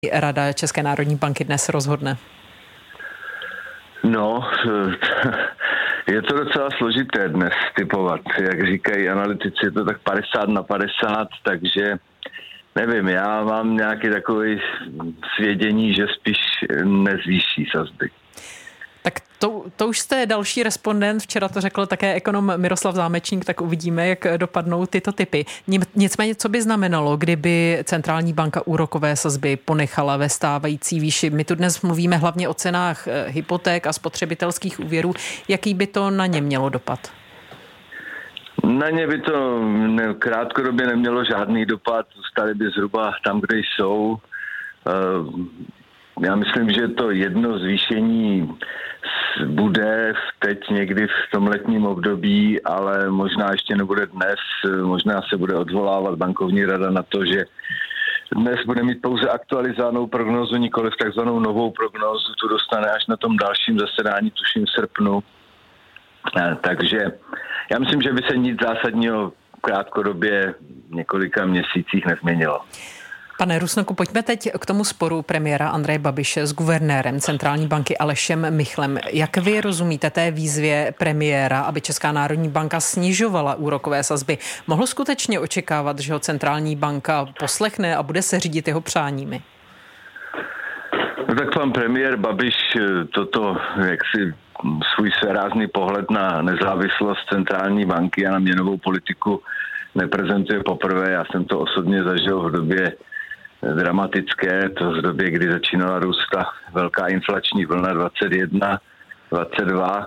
Rada České národní banky dnes rozhodne? No, je to docela složité dnes typovat. Jak říkají analytici, je to tak 50/50, takže nevím, já mám nějaký takový svědění, že spíš nezvýší sazby. Tak to už jste další respondent, včera to řekl také ekonom Miroslav Zámečník, tak uvidíme, jak dopadnou tyto typy. Nicméně, co by znamenalo, kdyby centrální banka úrokové sazby ponechala ve stávající výši? My tu dnes mluvíme hlavně o cenách hypoték a spotřebitelských úvěrů. Jaký by to na ně mělo dopad? Na ně by to krátkodobě nemělo žádný dopad, zůstali by zhruba tam, kde jsou. Já myslím, že to jedno zvýšení bude teď někdy v tom letním období, ale možná ještě nebude dnes, možná se bude odvolávat bankovní rada na to, že dnes bude mít pouze aktualizovanou prognózu, nikoliv takzvanou novou prognózu, tu dostane až na tom dalším zasedání, tuším v srpnu. Takže já myslím, že by se nic zásadního krátkodobě v několika měsících nezměnilo. Pane Rusnoku, pojďme teď k tomu sporu premiéra Andreje Babiše s guvernérem centrální banky Alešem Michlem. Jak vy rozumíte té výzvě premiéra, aby Česká národní banka snižovala úrokové sazby? Mohl skutečně očekávat, že ho centrální banka poslechne a bude se řídit jeho přáními? No tak pan premiér Babiš toto jaksi svůj svérázný pohled na nezávislost centrální banky a na měnovou politiku neprezentuje poprvé. Já jsem to osobně zažil v době dramatické, to v době, kdy začínala růst ta velká inflační vlna 21, 22.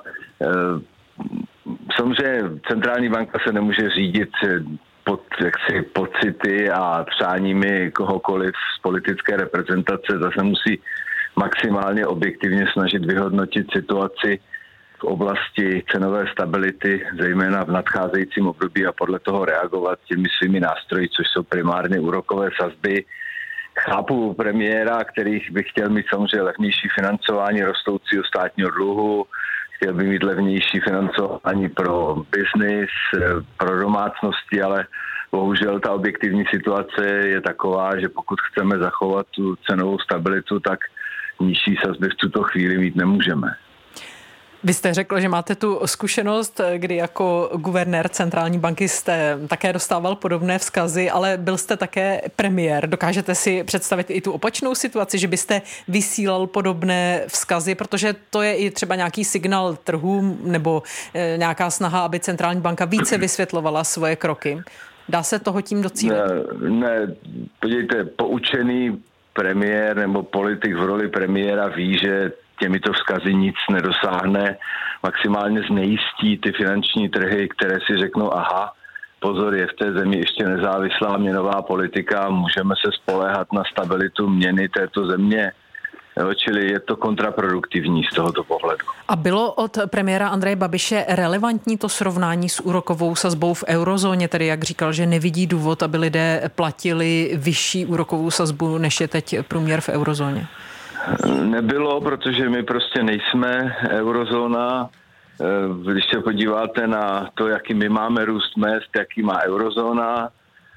Samozřejmě centrální banka se nemůže řídit pod pocity a přáními kohokoliv z politické reprezentace. Ta se musí maximálně objektivně snažit vyhodnotit situaci v oblasti cenové stability, zejména v nadcházejícím období a podle toho reagovat těmi svými nástroji, což jsou primárně úrokové sazby. Chápu premiéra, který by chtěl mít samozřejmě levnější financování rostoucího státního dluhu, chtěl by mít levnější financování pro biznis, pro domácnosti, ale bohužel ta objektivní situace je taková, že pokud chceme zachovat tu cenovou stabilitu, tak nižší sazby v tuto chvíli mít nemůžeme. Vy jste řekl, že máte tu zkušenost, kdy jako guvernér centrální banky jste také dostával podobné vzkazy, ale byl jste také premiér. Dokážete si představit i tu opačnou situaci, že byste vysílal podobné vzkazy, protože to je i třeba nějaký signál trhu nebo nějaká snaha, aby centrální banka více vysvětlovala svoje kroky. Dá se toho tím docílit? Ne, podívejte, poučený premiér nebo politik v roli premiéra ví, že těmito vzkazy nic nedosáhne, maximálně znejistí ty finanční trhy, které si řeknou, aha, pozor, je v té zemi ještě nezávislá měnová politika, můžeme se spoléhat na stabilitu měny této země. Jo, čili je to kontraproduktivní z tohoto pohledu. A bylo od premiéra Andreje Babiše relevantní to srovnání s úrokovou sazbou v eurozóně, tedy jak říkal, že nevidí důvod, aby lidé platili vyšší úrokovou sazbu, než je teď průměr v eurozóně? Nebylo, protože my prostě nejsme eurozóna. Když se podíváte na to, jaký my máme růst mezd, jaký má eurozóna,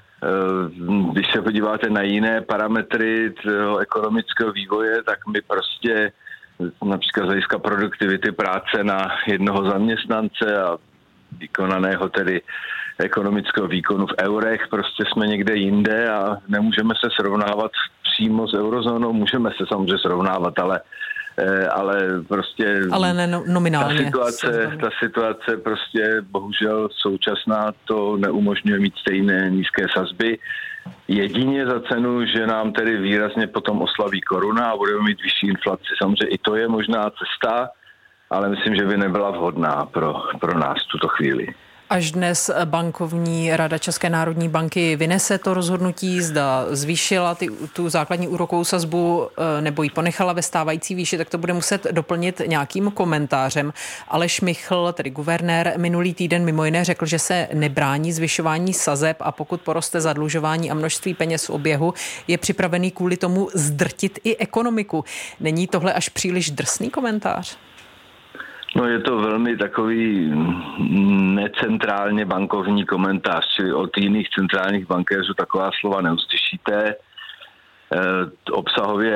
když se podíváte na jiné parametry toho ekonomického vývoje, tak my prostě například z hlediska produktivity práce na jednoho zaměstnance a vykonaného tedy ekonomického výkonu v eurech, prostě jsme někde jinde a nemůžeme se srovnávat přímo s eurozónou, můžeme se samozřejmě srovnávat, ale prostě nominálně. Ta situace prostě bohužel současná to neumožňuje mít stejné nízké sazby. Jedině za cenu, že nám tedy výrazně potom oslaví koruna a budeme mít vyšší inflaci. Samozřejmě i to je možná cesta, ale myslím, že by nebyla vhodná pro nás v tuto chvíli. Až dnes bankovní rada České národní banky vynese to rozhodnutí, zda zvýšila tu základní úrokovou sazbu nebo ji ponechala ve stávající výši, tak to bude muset doplnit nějakým komentářem. Aleš Michl, tedy guvernér, minulý týden mimo jiné řekl, že se nebrání zvyšování sazeb a pokud poroste zadlužování a množství peněz v oběhu, je připravený kvůli tomu zdrtit i ekonomiku. Není tohle až příliš drsný komentář? No je to velmi takový necentrálně bankovní komentář, čili od jiných centrálních bankéřů taková slova neuslyšíte. Obsahově